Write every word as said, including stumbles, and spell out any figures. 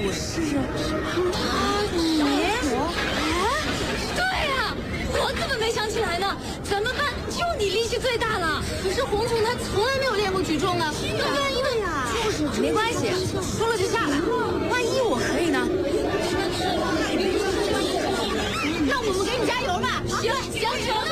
不是。 啊，你？哎，对呀，我怎么没想起来呢？怎么办？就你力气最大了。可是红琼她从来没有练过举重啊，那万一呢呀？就是没关系，输了就下来。万一我可以呢？那我们给你加油吧。行行行。